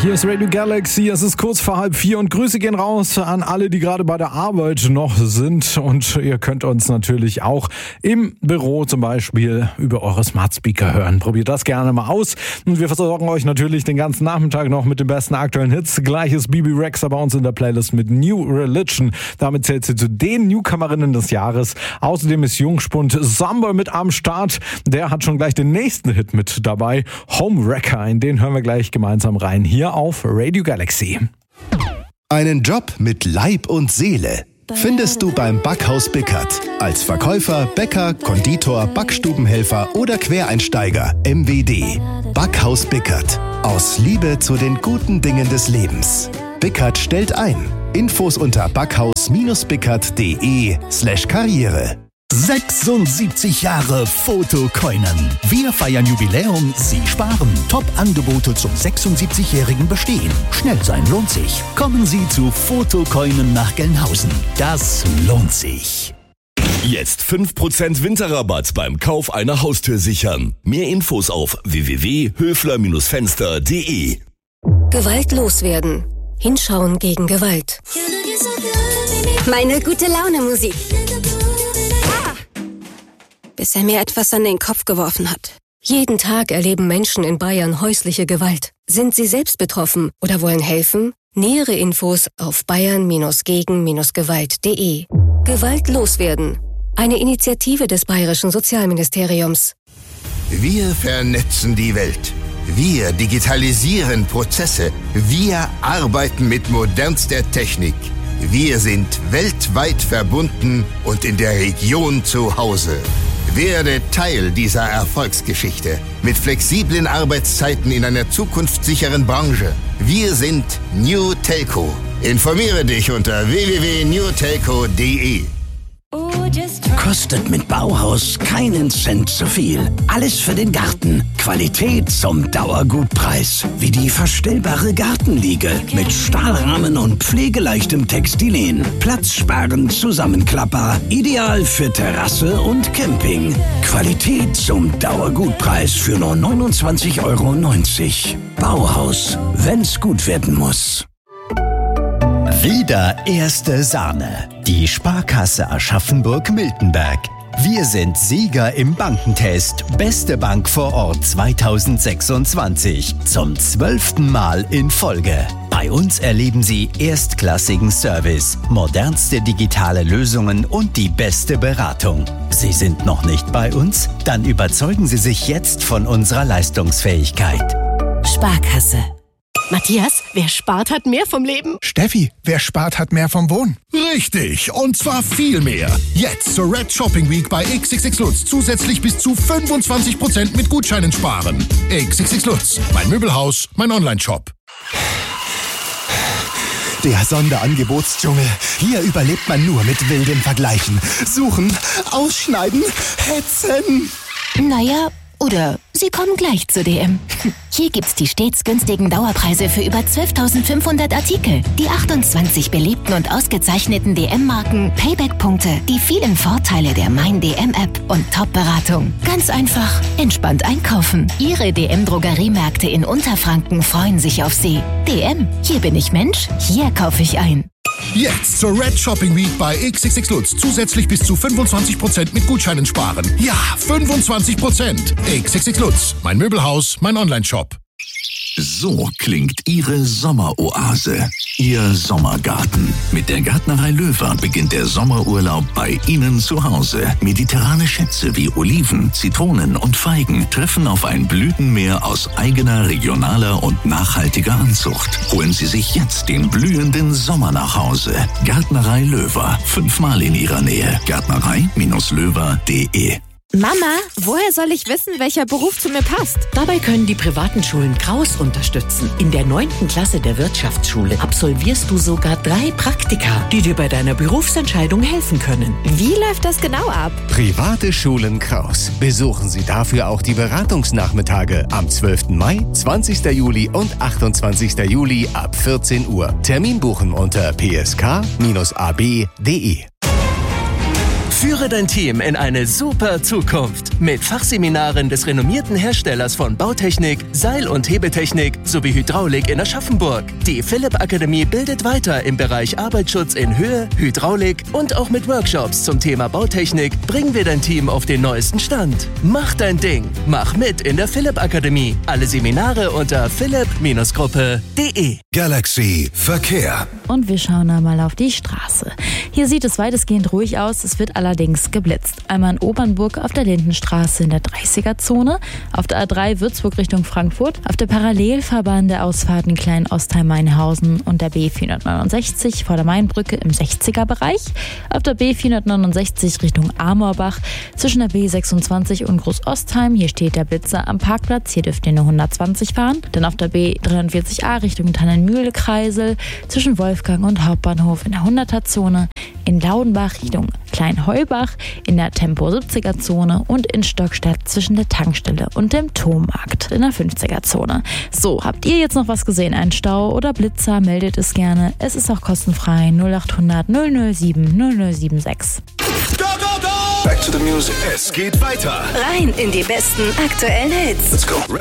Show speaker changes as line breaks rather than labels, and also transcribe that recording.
Hier ist Radio Galaxy, es ist kurz vor 3:30 und Grüße gehen raus an alle, die gerade bei der Arbeit noch sind, und ihr könnt uns natürlich auch im Büro zum Beispiel über eure Smart Speaker hören. Probiert das gerne mal aus und wir versorgen euch natürlich den ganzen Nachmittag noch mit den besten aktuellen Hits. Gleich ist Bibi Rexha bei uns in der Playlist mit New Religion. Damit zählt sie zu den Newcomerinnen des Jahres. Außerdem ist Jungspund Samba mit am Start. Der hat schon gleich den nächsten Hit mit dabei, Homewrecker. In den hören wir gleich gemeinsam rein. Hier auf Radio Galaxy.
Einen Job mit Leib und Seele findest du beim Backhaus Bickert. Als Verkäufer, Bäcker, Konditor, Backstubenhelfer oder Quereinsteiger. MWD. Backhaus Bickert. Aus Liebe zu den guten Dingen des Lebens. Bickert stellt ein. Infos unter backhaus-bickert.de/Karriere. 76 Jahre Fotokoinen. Wir feiern Jubiläum, Sie sparen. Top-Angebote zum 76-jährigen Bestehen. Schnell sein lohnt sich. Kommen Sie zu Fotokoinen nach Gelnhausen. Das lohnt sich.
Jetzt 5% Winterrabatt beim Kauf einer Haustür sichern. Mehr Infos auf www.höfler-fenster.de.
Gewalt loswerden. Hinschauen gegen Gewalt. Meine gute Laune Musik. Bis er mir etwas an den Kopf geworfen hat. Jeden Tag erleben Menschen in Bayern häusliche Gewalt. Sind Sie selbst betroffen oder wollen helfen? Nähere Infos auf bayern-gegen-gewalt.de. Gewalt loswerden. Eine Initiative des Bayerischen Sozialministeriums.
Wir vernetzen die Welt. Wir digitalisieren Prozesse. Wir arbeiten mit modernster Technik. Wir sind weltweit verbunden und in der Region zu Hause. Werde Teil dieser Erfolgsgeschichte mit flexiblen Arbeitszeiten in einer zukunftssicheren Branche. Wir sind New Telco. Informiere dich unter www.newtelco.de.
Kostet mit Bauhaus keinen Cent zu viel. Alles für den Garten. Qualität zum Dauergutpreis. Wie die verstellbare Gartenliege mit Stahlrahmen und pflegeleichtem Textilen. Platzsparend Zusammenklapper. Ideal für Terrasse und Camping. Qualität zum Dauergutpreis für nur 29,90 €. Bauhaus, wenn's gut werden muss.
Wieder erste Sahne. Die Sparkasse Aschaffenburg-Miltenberg. Wir sind Sieger im Bankentest. Beste Bank vor Ort 2026. Zum 12. Mal in Folge. Bei uns erleben Sie erstklassigen Service, modernste digitale Lösungen und die beste Beratung. Sie sind noch nicht bei uns? Dann überzeugen Sie sich jetzt von unserer Leistungsfähigkeit.
Sparkasse. Matthias, wer spart, hat mehr vom Leben.
Steffi, wer spart, hat mehr vom Wohnen.
Richtig, und zwar viel mehr. Jetzt zur Red Shopping Week bei XXX Lutz zusätzlich bis zu 25% mit Gutscheinen sparen. XXX Lutz, mein Möbelhaus, mein Online-Shop.
Der Sonderangebotsdschungel. Hier überlebt man nur mit wildem Vergleichen. Suchen, ausschneiden, hetzen.
Naja, oder Sie kommen gleich zu DM. Hier gibt's die stets günstigen Dauerpreise für über 12.500 Artikel. Die 28 beliebten und ausgezeichneten DM-Marken, Payback-Punkte, die vielen Vorteile der Mein DM-App und Top-Beratung. Ganz einfach, entspannt einkaufen. Ihre DM-Drogeriemärkte in Unterfranken freuen sich auf Sie. DM, hier bin ich Mensch, hier kaufe ich ein.
Jetzt zur Red Shopping Week bei XXX Lutz zusätzlich bis zu 25% mit Gutscheinen sparen. Ja, 25%. XXX Lutz, mein Möbelhaus, mein Online-Shop.
So klingt Ihre Sommeroase, Ihr Sommergarten. Mit der Gärtnerei Löwer beginnt der Sommerurlaub bei Ihnen zu Hause. Mediterrane Schätze wie Oliven, Zitronen und Feigen treffen auf ein Blütenmeer aus eigener, regionaler und nachhaltiger Anzucht. Holen Sie sich jetzt den blühenden Sommer nach Hause. Gärtnerei Löwer, 5-mal in Ihrer Nähe. Gärtnerei-löwer.de.
Mama, woher soll ich wissen, welcher Beruf zu mir passt?
Dabei können die privaten Schulen Kraus unterstützen. In der 9. Klasse der Wirtschaftsschule absolvierst du sogar 3 Praktika, die dir bei deiner Berufsentscheidung helfen können.
Wie läuft das genau ab?
Private Schulen Kraus. Besuchen Sie dafür auch die Beratungsnachmittage am 12. Mai, 20. Juli und 28. Juli ab 14 Uhr. Termin buchen unter psk-ab.de.
Führe dein Team in eine super Zukunft mit Fachseminaren des renommierten Herstellers von Bautechnik, Seil- und Hebetechnik sowie Hydraulik in Aschaffenburg. Die Philipp Akademie bildet weiter im Bereich Arbeitsschutz in Höhe, Hydraulik und auch mit Workshops zum Thema Bautechnik bringen wir dein Team auf den neuesten Stand. Mach dein Ding. Mach mit in der Philipp Akademie. Alle Seminare unter philipp-gruppe.de.
Galaxy Verkehr.
Und wir schauen einmal auf die Straße. Hier sieht es weitestgehend ruhig aus, es wird allerdings geblitzt. Einmal in Obernburg auf der Lindenstraße in der 30er-Zone, auf der A3 Würzburg Richtung Frankfurt, auf der Parallelfahrbahn der Ausfahrten Klein-Ostheim-Mainhausen und der B469 vor der Mainbrücke im 60er-Bereich, auf der B469 Richtung Amorbach zwischen der B26 und Großostheim, hier steht der Blitzer am Parkplatz, hier dürft ihr nur 120 fahren, dann auf der B43a Richtung Tannenmühl-Kreisel zwischen Wolfgang und Hauptbahnhof in der 100er-Zone, in Laudenbach Richtung Kleinheubach in der Tempo-70er-Zone und in Stockstadt zwischen der Tankstelle und dem Turmmarkt in der 50er-Zone. So, habt ihr jetzt noch was gesehen? Ein Stau oder Blitzer? Meldet es gerne. Es ist auch kostenfrei 0800 007 0076.
Go, go, go! Back to the music. Es geht weiter.
Rein in die besten aktuellen Hits.
Let's go.